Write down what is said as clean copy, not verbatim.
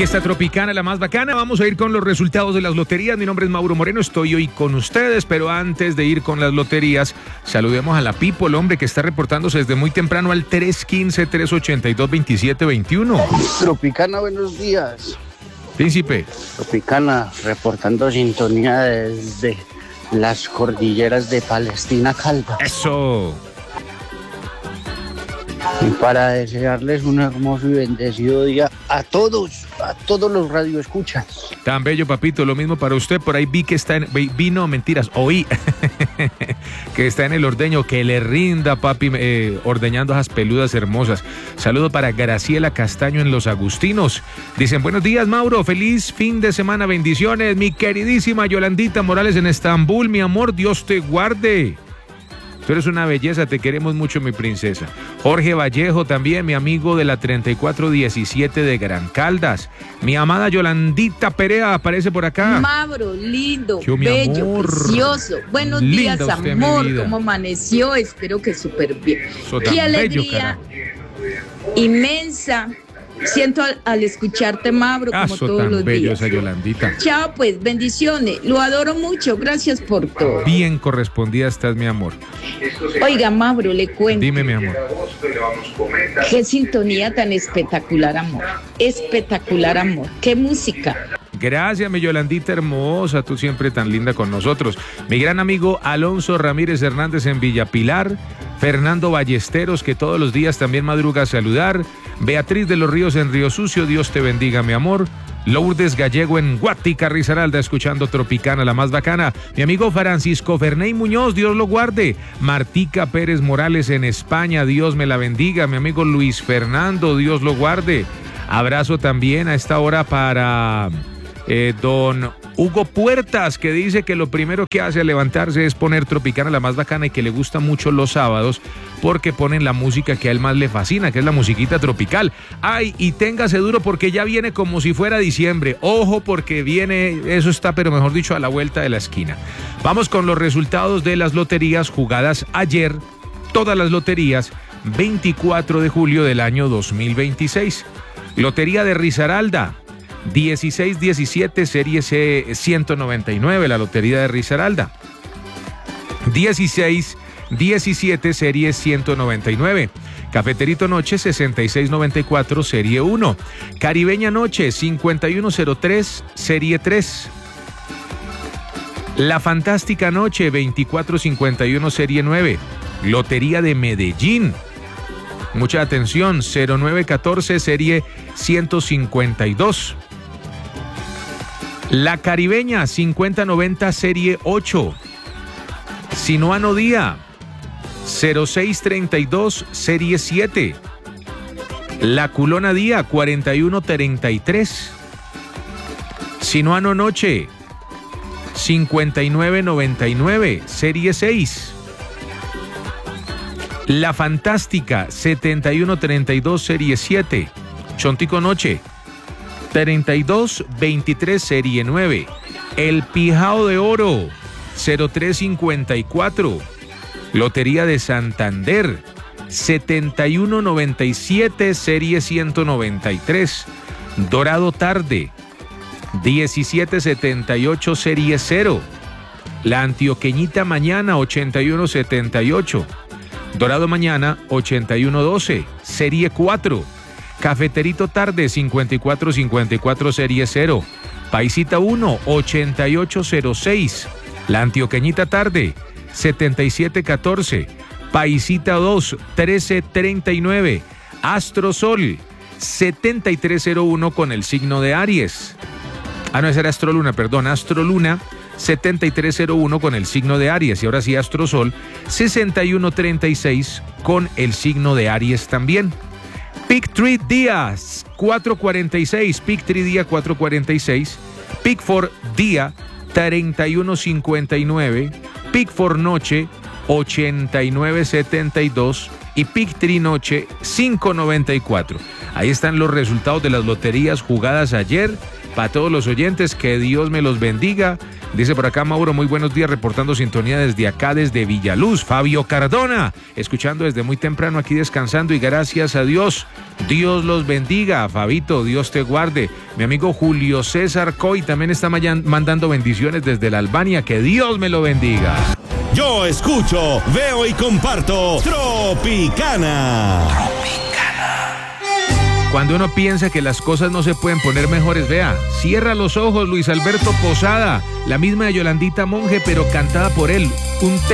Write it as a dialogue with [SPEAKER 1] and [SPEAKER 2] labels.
[SPEAKER 1] Aquí está Tropicana, la más bacana. Vamos a ir con los resultados de las loterías. Mi nombre es Mauro Moreno, estoy hoy con ustedes, pero antes de ir con las loterías, saludemos a la People, hombre, que está reportándose desde muy temprano al 315-382-2721.
[SPEAKER 2] Tropicana, buenos días.
[SPEAKER 1] Príncipe.
[SPEAKER 2] Tropicana, reportando sintonía desde las cordilleras de Palestina, Caldas.
[SPEAKER 1] Eso.
[SPEAKER 2] Y para desearles un hermoso y bendecido día a todos los radioescuchas.
[SPEAKER 1] Tan bello, papito, lo mismo para usted. Por ahí vi que está oí que está en el ordeño, que le rinda, papi, ordeñando esas peludas hermosas. Saludo para Graciela Castaño en Los Agustinos. Dicen, buenos días, Mauro, feliz fin de semana, bendiciones. Mi queridísima Yolandita Morales en Estambul, mi amor, Dios te guarde. Tú eres una belleza, te queremos mucho, mi princesa. Jorge Vallejo también, mi amigo de la 3417 de Gran Caldas. Mi amada Yolandita Perea aparece por acá.
[SPEAKER 3] Mauro, lindo,
[SPEAKER 1] Yo,
[SPEAKER 3] bello,
[SPEAKER 1] amor.
[SPEAKER 3] Precioso. Buenos
[SPEAKER 1] Linda
[SPEAKER 3] días,
[SPEAKER 1] usted,
[SPEAKER 3] amor.
[SPEAKER 1] mi vida.
[SPEAKER 3] ¿Cómo amaneció? Espero que súper bien.
[SPEAKER 1] Eso tan
[SPEAKER 3] Qué
[SPEAKER 1] bello,
[SPEAKER 3] alegría
[SPEAKER 1] carajo.
[SPEAKER 3] inmensa siento al escucharte, Mauro, como
[SPEAKER 1] Eso
[SPEAKER 3] todos
[SPEAKER 1] tan
[SPEAKER 3] los
[SPEAKER 1] bello,
[SPEAKER 3] días.
[SPEAKER 1] esa Yolandita.
[SPEAKER 3] Chao, pues, bendiciones. Lo adoro mucho. Gracias por todo.
[SPEAKER 1] Bien correspondida estás, mi amor.
[SPEAKER 3] Oiga, Mauro, le cuento.
[SPEAKER 1] Dime, mi amor.
[SPEAKER 3] Qué sintonía tan espectacular, amor. Espectacular, amor. Qué música.
[SPEAKER 1] Gracias, mi Yolandita hermosa, tú siempre tan linda con nosotros. Mi gran amigo Alonso Ramírez Hernández en Villa Pilar, Fernando Ballesteros, que todos los días también madruga a saludar, Beatriz de los Ríos en Río Sucio, Dios te bendiga, mi amor. Lourdes Gallego en Guática, Risaralda, escuchando Tropicana, la más bacana. Mi amigo Francisco Ferney Muñoz, Dios lo guarde. Martica Pérez Morales en España, Dios me la bendiga. Mi amigo Luis Fernando, Dios lo guarde. Abrazo también a esta hora para don Hugo Puertas, que dice que lo primero que hace al levantarse es poner Tropicana, la más bacana, y que le gusta mucho los sábados porque ponen la música que a él más le fascina, que es la musiquita tropical. Ay, y téngase duro porque ya viene como si fuera diciembre. Ojo, porque viene, eso está, pero mejor dicho, a la vuelta de la esquina. Vamos con los resultados de las loterías jugadas ayer, todas las loterías, 24 de julio del año 2026. Lotería de Risaralda, 16-17, serie C199, la lotería de Risaralda. 16-17, serie 199. Cafeterito Noche, 6694, serie 1. Caribeña Noche, 5103, serie 3. La Fantástica Noche, 2451, serie 9. Lotería de Medellín. Mucha atención, 0914, serie 152. La Caribeña, 5090, serie 8. Sinuano Día, 0632, serie 7. La Culona Día, 4133. Sinuano Noche, 5999, serie 6. La Fantástica, 7132, serie 7. Chontico Noche, 3223, serie 9. El Pijao de Oro, 0354. Lotería de Santander, 7197, serie 193. Dorado Tarde, 1778, serie 0. La Antioqueñita Mañana, 8178. Dorado Mañana, 8112, serie 4. Cafeterito Tarde, 5454, serie 0. Paisita 1, 8806. La Antioqueñita Tarde, 7714. Paisita 2, 1339. Astro Sol, 7301 con el signo de Aries. No, esa era Astro Luna, perdón, Astro Luna, 7301 con el signo de Aries. Y ahora sí, Astro Sol, 6136 con el signo de Aries también. Pick 3 Días, 446. Pick 3 Día, 446. Pick 4 Día, 3159. Pick 4 Noche, 8972. Y Pick 3 Noche, 594. Ahí están los resultados de las loterías jugadas ayer para todos los oyentes, que Dios me los bendiga. Dice por acá Mauro, muy buenos días, reportando sintonía desde acá, desde Villaluz. Fabio Cardona, escuchando desde muy temprano aquí descansando y gracias a Dios. Dios los bendiga, Fabito, Dios te guarde. Mi amigo Julio César Coy también está mandando bendiciones desde la Albania, que Dios me lo bendiga.
[SPEAKER 4] Yo escucho, veo y comparto Tropicana.
[SPEAKER 1] Cuando uno piensa que las cosas no se pueden poner mejores, vea, cierra los ojos, Luis Alberto Posada, la misma de Yolandita Monge, pero cantada por él. Un